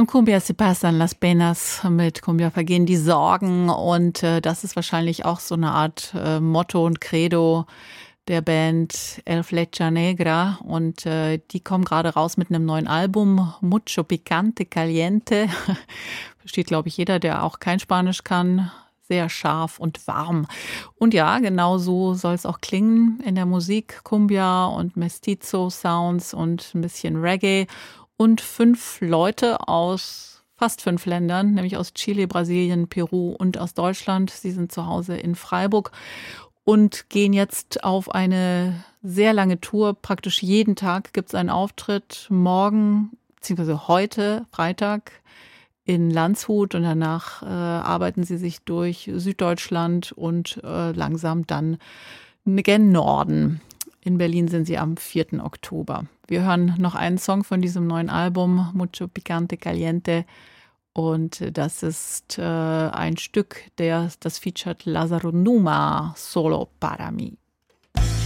Con Cumbia se pasan las penas, mit Cumbia vergehen die Sorgen und das ist wahrscheinlich auch so eine Art Motto und Credo der Band El Flecha Negra und die kommen gerade raus mit einem neuen Album, Mucho Picante Caliente. Versteht, glaube ich, jeder, der auch kein Spanisch kann. Sehr scharf und warm. Und ja, genau so soll es auch klingen in der Musik. Cumbia und Mestizo-Sounds und ein bisschen Reggae. Und 5 Leute aus fast 5 Ländern, nämlich aus Chile, Brasilien, Peru und aus Deutschland. Sie sind zu Hause in Freiburg und gehen jetzt auf eine sehr lange Tour. Praktisch jeden Tag gibt es einen Auftritt. Morgen, beziehungsweise heute, Freitag, in Landshut und danach arbeiten sie sich durch Süddeutschland und langsam dann gen Norden. In Berlin sind sie am 4. Oktober. Wir hören noch einen Song von diesem neuen Album, Mucho Picante Caliente. Und das ist ein Stück, das featured Lázaro Numa, Solo para mí.